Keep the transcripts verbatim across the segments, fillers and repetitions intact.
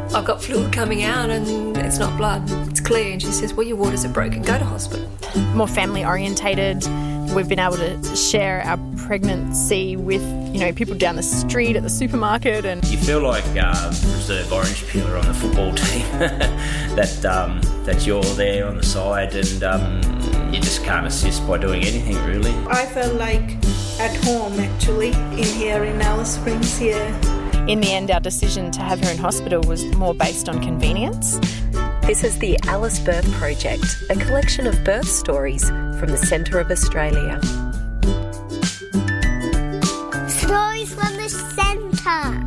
I've got fluid coming out and it's not blood, it's clear. And she says, well, your waters are broken, go to hospital. More family orientated. We've been able to share our pregnancy with, you know, people down the street at the supermarket. And you feel like uh, reserve orange peeler on the football team, that um, that you're there on the side and um, you just can't assist by doing anything really. I felt like at home actually in here in Alice Springs here. In the end, our decision to have her in hospital was more based on convenience. This is the Alice Birth Project, a collection of birth stories from the centre of Australia. Stories from the centre.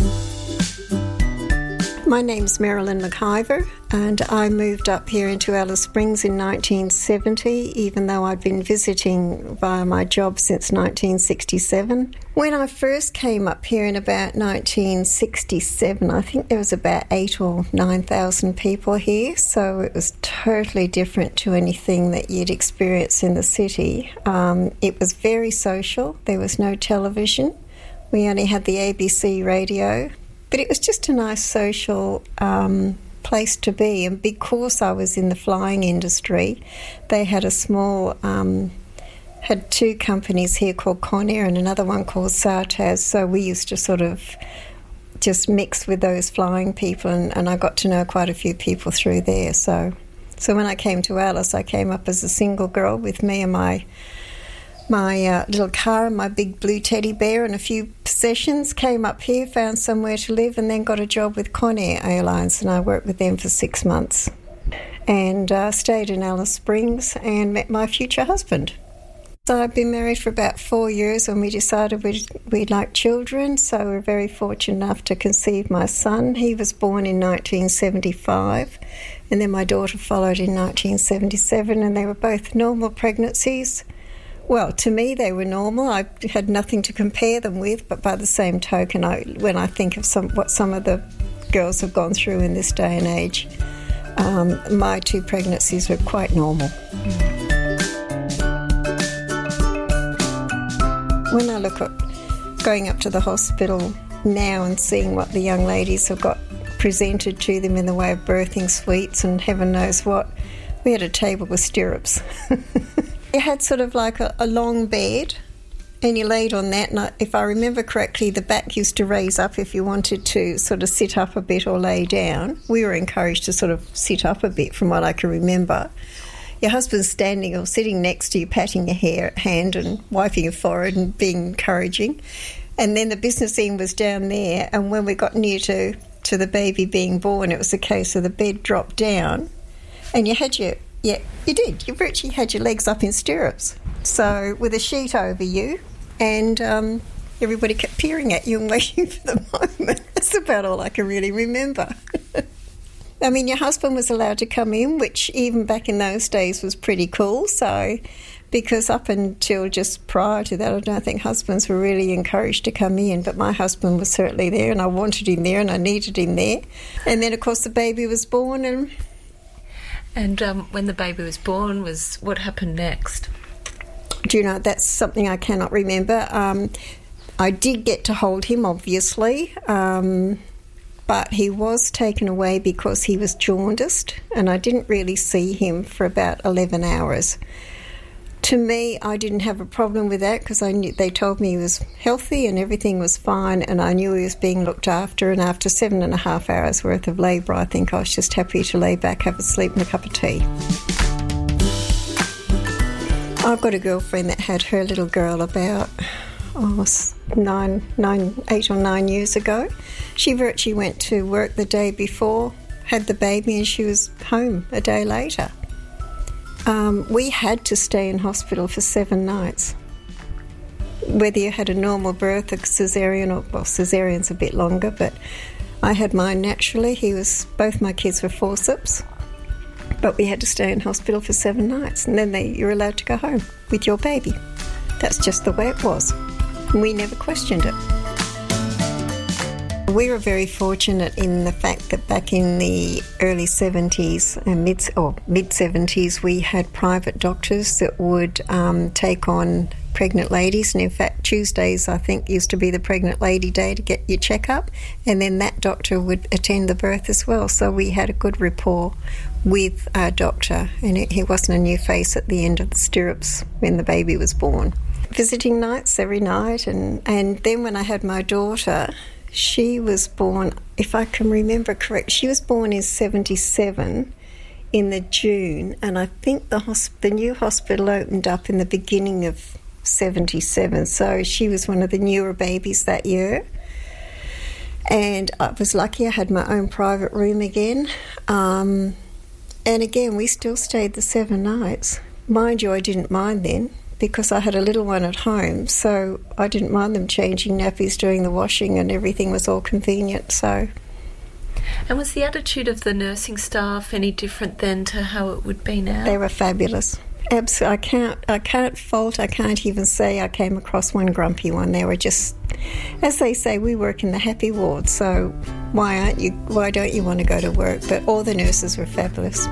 My name's Marilyn McIver and I moved up here into Alice Springs in nineteen seventy, even though I'd been visiting via my job since nineteen sixty-seven. When I first came up here in about nineteen sixty-seven, I think there was about eight or nine thousand people here, so it was totally different to anything that you'd experience in the city. Um, it was very social. There was no television. We only had the A B C radio. But it was just a nice social um, place to be. And because I was in the flying industry, they had a small, um, had two companies here called Conair and another one called Sartaz. So we used to sort of just mix with those flying people, and, and I got to know quite a few people through there. So, so when I came to Alice, I came up as a single girl with me and my my uh, little car and my big blue teddy bear and a few possessions, came up here, found somewhere to live, and then got a job with Conair Airlines, and I worked with them for six months and uh, stayed in Alice Springs and met my future husband. So I'd been married for about four years when we decided we'd, we'd like children, so we were very fortunate enough to conceive my son. He was born in nineteen seventy-five, and then my daughter followed in nineteen seventy-seven, and they were both normal pregnancies. Well, to me, they were normal. I had nothing to compare them with, but by the same token, I, when I think of some what some of the girls have gone through in this day and age, um, my two pregnancies were quite normal. When I look at going up to the hospital now and seeing what the young ladies have got presented to them in the way of birthing suites and heaven knows what, we had a table with stirrups. You had sort of like a, a long bed and you laid on that, and I, if I remember correctly, the back used to raise up if you wanted to sort of sit up a bit or lay down. We were encouraged to sort of sit up a bit from what I can remember. Your husband's standing or sitting next to you, patting your hair, hand and wiping your forehead and being encouraging. And then the business end was down there, and when we got near to, to the baby being born, it was a case of the bed dropped down and you had your Yeah, you did. You virtually had your legs up in stirrups. So with a sheet over you, and um, everybody kept peering at you and waiting for the moment. That's about all I can really remember. I mean, your husband was allowed to come in, which even back in those days was pretty cool. So, because up until just prior to that, I don't think husbands were really encouraged to come in, but my husband was certainly there, and I wanted him there and I needed him there. And then, of course, the baby was born and... And um, when the baby was born, was what happened next? Do you know, that's something I cannot remember. Um, I did get to hold him, obviously, um, but he was taken away because he was jaundiced, and I didn't really see him for about eleven hours. To me, I didn't have a problem with that because I knew they told me he was healthy and everything was fine, and I knew he was being looked after. And after seven and a half hours worth of labour, I think I was just happy to lay back, have a sleep and a cup of tea. I've got a girlfriend that had her little girl about oh, nine, nine, eight or nine years ago. She virtually went to work the day before, had the baby, and she was home a day later. Um, we had to stay in hospital for seven nights. Whether you had a normal birth, a caesarean, or well, caesarean's a bit longer, but I had mine naturally. He was, both my kids were forceps, but we had to stay in hospital for seven nights, and then they, you're allowed to go home with your baby. That's just the way it was. And we never questioned it. We were very fortunate in the fact that back in the early seventies and mid or mid seventies, we had private doctors that would um, take on pregnant ladies, and in fact Tuesdays I think used to be the pregnant lady day to get your checkup, and then that doctor would attend the birth as well. So we had a good rapport with our doctor, and it, he wasn't a new face at the end of the stirrups when the baby was born. Visiting nights every night, and, and then when I had my daughter, she was born, if I can remember correct, she was born in seventy-seven in the June, and I think the hosp- the new hospital opened up in the beginning of seventy-seven, so she was one of the newer babies that year. And I was lucky I had my own private room again. Um, and again, we still stayed the seven nights. Mind you, I didn't mind then because I had a little one at home, so I didn't mind them changing nappies, doing the washing, and everything was all convenient, so... And was the attitude of the nursing staff any different then to how it would be now? They were fabulous. Absolutely. I can't, I can't fault, I can't even say I came across one grumpy one. They were just, as they say, we work in the happy ward, so why aren't you, why don't you want to go to work? But all the nurses were fabulous.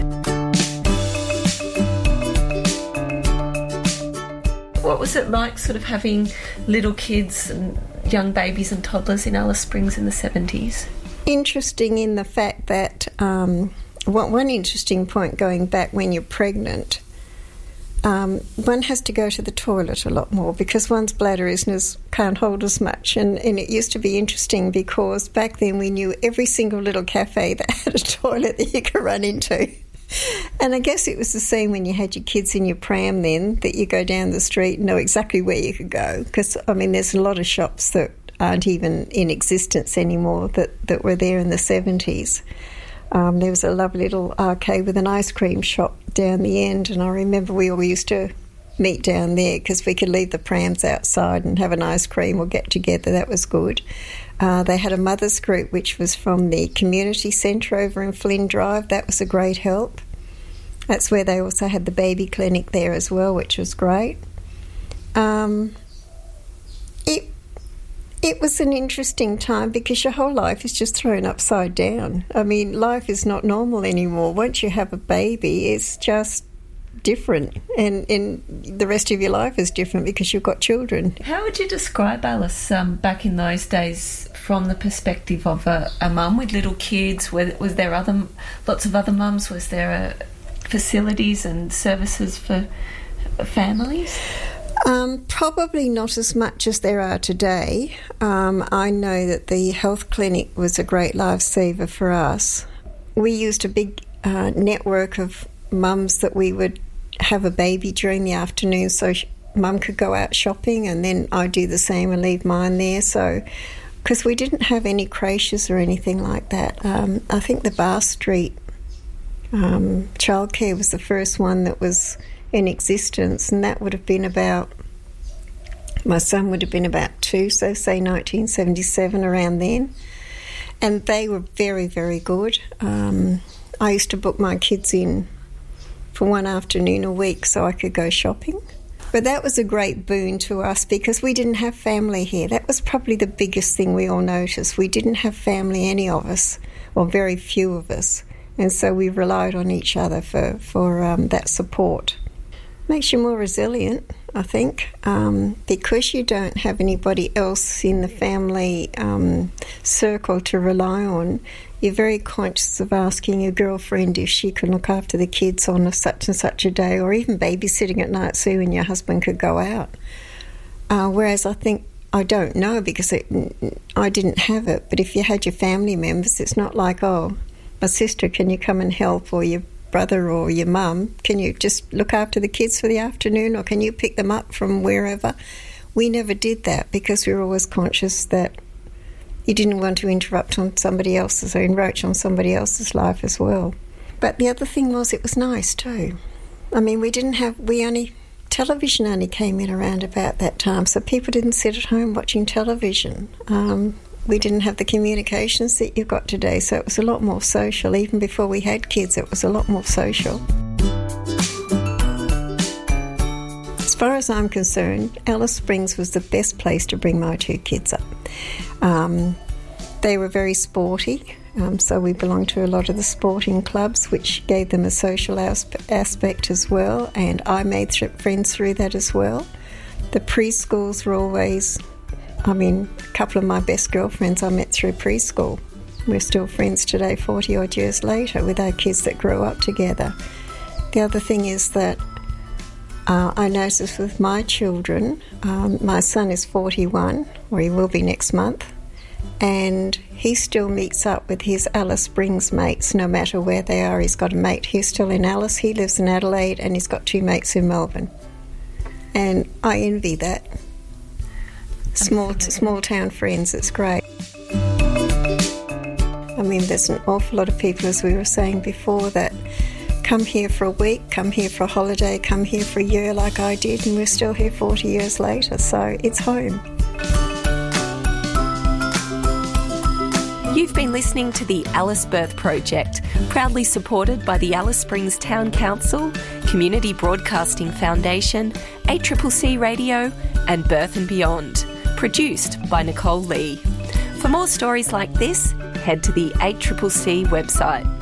What was it like sort of having little kids and young babies and toddlers in Alice Springs in the seventies? Interesting in the fact that um, one, one interesting point going back when you're pregnant, um, one has to go to the toilet a lot more because one's bladder isn't as, can't hold as much. And, and it used to be interesting because back then we knew every single little cafe that had a toilet that you could run into. And I guess it was the same when you had your kids in your pram then, that you go down the street and know exactly where you could go. Because, I mean, there's a lot of shops that aren't even in existence anymore that, that were there in the seventies. Um, there was a lovely little arcade with an ice cream shop down the end, and I remember we all used to meet down there because we could leave the prams outside and have an ice cream or get together. That was good. Uh, they had a mothers group which was from the community centre over in Flynn Drive. That was a great help. That's where they also had the baby clinic there as well, which was great. Um, it it was an interesting time because your whole life is just thrown upside down. I mean, life is not normal anymore. Once you have a baby, it's just different, and, and the rest of your life is different because you've got children. How would you describe Alice um, back in those days from the perspective of a, a mum with little kids? Was, was there other lots of other mums? Was there a, facilities and services for families? Um, probably not as much as there are today. Um, I know that the health clinic was a great lifesaver for us. We used a big uh, network of mums that we would have a baby during the afternoon, so sh- mum could go out shopping, and then I'd do the same and leave mine there. So, because we didn't have any creches or anything like that. Um, I think the Bar Street um, childcare was the first one that was in existence, and that would have been about, my son would have been about two, so say nineteen seventy-seven, around then. And they were very, very good. Um, I used to book my kids in for one afternoon a week so I could go shopping. But that was a great boon to us because we didn't have family here. That was probably the biggest thing we all noticed. We didn't have family, any of us, or very few of us. And so we relied on each other for, for um, that support. Makes you more resilient, I think, um, because you don't have anybody else in the family um, circle to rely on. You're very conscious of asking your girlfriend if she can look after the kids on a such and such a day, or even babysitting at night so when your husband could go out. Uh, whereas I think, I don't know because it, I didn't have it, but if you had your family members, it's not like, oh, my sister, can you come and help, or your brother or your mum, can you just look after the kids for the afternoon, or can you pick them up from wherever? We never did that because we were always conscious that you didn't want to interrupt on somebody else's or encroach on somebody else's life as well. But the other thing was, it was nice too. I mean, we didn't have, we only, television only came in around about that time, so people didn't sit at home watching television. Um, we didn't have the communications that you've got today, so it was a lot more social. Even before we had kids, it was a lot more social. As far as I'm concerned, Alice Springs was the best place to bring my two kids up. Um, they were very sporty, um, so we belonged to a lot of the sporting clubs, which gave them a social aspe- aspect as well, and I made th- friends through that as well. The preschools were always, I mean, a couple of my best girlfriends I met through preschool. We're still friends today, forty odd years later, with our kids that grew up together. The other thing is that uh, I noticed with my children, um, my son is forty-one, or he will be next month, and he still meets up with his Alice Springs mates no matter where they are. He's got a mate here still in Alice, he lives in Adelaide, and he's got two mates in Melbourne. And I envy that. Small, small town friends, it's great. I mean, there's an awful lot of people, as we were saying before, that come here for a week, come here for a holiday, come here for a year like I did, and we're still here forty years later, so it's home. You've been listening to the Alice Birth Project, proudly supported by the Alice Springs Town Council, Community Broadcasting Foundation, A C C C Radio, and Birth and Beyond. Produced by Nicole Lee. For more stories like this, head to the A C C C website.